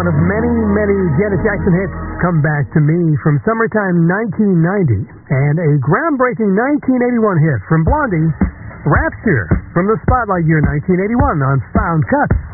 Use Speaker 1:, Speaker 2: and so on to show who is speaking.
Speaker 1: one of many, many Janet Jackson hits, Come Back to Me, from summertime 1990, and a groundbreaking 1981 hit from Blondie, Rapture, from the Spotlight year 1981 on Found Cuts.